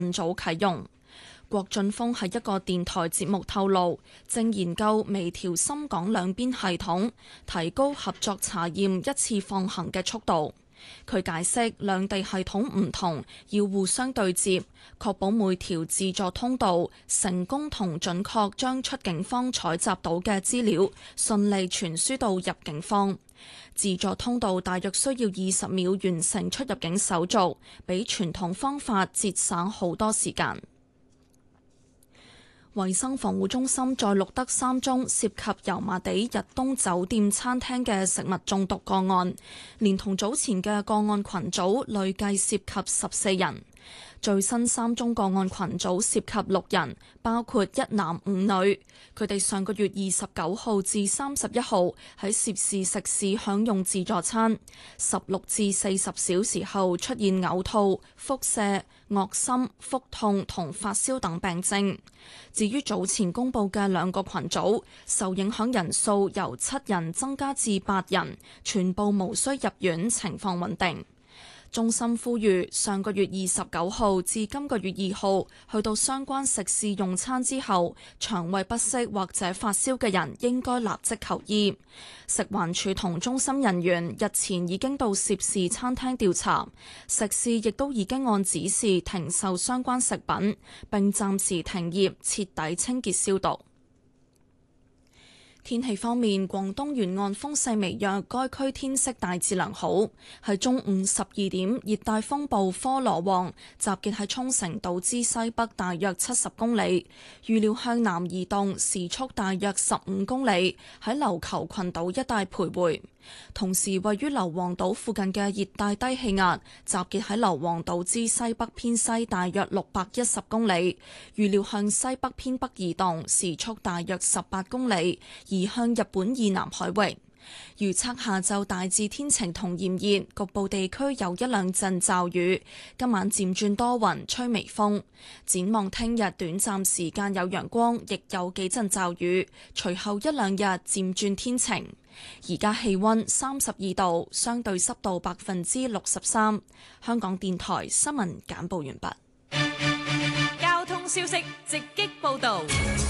早啟用。郭俊峰喺一個電台節目透露，正研究微調深港兩邊系統，提高合作查驗一次放行嘅速度。佢解釋兩地系統唔同，要互相對接，確保每條自助通道成功同準確將出境方採集到嘅資料順利傳輸到入境方。自助通道大約需要20秒完成出入境手續，比傳統方法節省好多時間。衛生防護中心再錄得3宗涉及油麻地日東酒店餐廳嘅食物中毒個案，連同早前嘅個案群組，累計涉及14人。最新3宗個案群組涉及6人，包括1男5女。佢哋上個月29號至31號喺涉事食肆享用自助餐，16至40小時後出現嘔吐、腹瀉、噁心、腹痛同發燒等病徵。至於早前公佈嘅2個群組，受影響人數由7人增加至8人，全部無需入院，情況穩定。中心呼籲上個月29號至今個月2號去到相關食肆用餐之後，腸胃不適或者發燒嘅人應該立即求醫。食環署同中心人員日前已經到涉事餐廳調查，食肆亦都已經按指示停售相關食品，並暫時停業，徹底清潔消毒。天氣方面，廣東沿岸風勢微弱，該區天色大致良好。喺中午12點，熱帶風暴科羅旺集結喺沖繩島之西北大約70公里，預料向南移動，時速大約15公里，喺琉球群島一帶徘徊。同時，位於硫磺島附近嘅熱帶低氣壓集結喺硫磺島之西北偏西大約610公里，預料向西北偏北移動，時速大約18公里，移向日本以南海域。預測下晝大致天晴同炎熱，局部地區有1-2陣驟雨。今晚漸轉多雲，吹微風。展望聽日短暫時間有陽光，亦有幾陣驟雨。隨後1-2日漸轉天晴。而家氣溫32度，相對濕度63%。香港電台新聞簡報完畢。 交通消息直擊報道。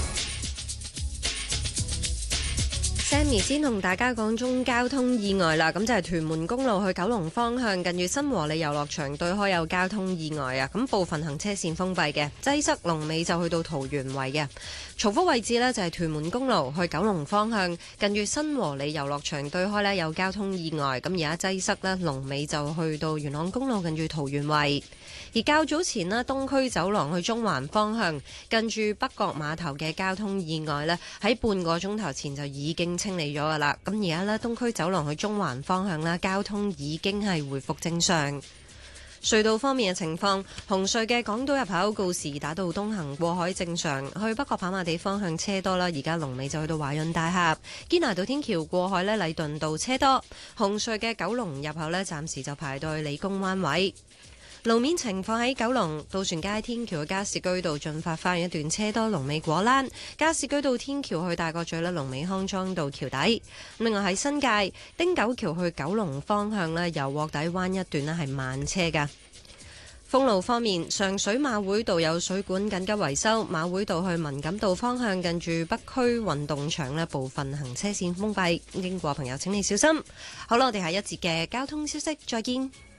Sammy 先同大家講中交通意外啦，咁就係屯門公路去九龍方向，近住新和利遊樂場對開有交通意外啊，咁部分行車線封閉嘅，擠塞龍尾就去到桃園圍嘅。重複位置呢，就係屯門公路去九龍方向，近住新和利遊樂場對開呢有交通意外，咁而家擠塞呢，龍尾就去到元朗公路近住桃園圍。而較早前呢，東區走廊去中環方向，近住北角碼頭嘅交通意外呢，喺半個鐘頭前就已經清理咗㗎啦。咁而家呢，東區走廊去中環方向呢，交通已經係回復正常。隧道方面嘅情況，紅隧嘅港島入口告士打道東行過海正常，去北角跑馬地方向車多啦。而家龍尾就去到華潤大廈，堅拿道天橋過海呢，禮頓道車多。紅隧嘅九龍入口呢，暫時就排到去理工灣位。路面情況喺九龍渡船街天橋嘅加士居道進發花園一段車多，龍尾果欄；加士居道天橋去大角咀咧，龍尾康莊道橋底。另外喺新界汀九橋去九龍方向咧，由鑊底灣一段咧係慢車㗎。封路方面，上水馬會道有水管緊急維修，馬會道去文錦道方向近住北區運動場咧，部分行車線封閉，經過朋友請你小心。好啦，我哋下一節嘅交通消息再見。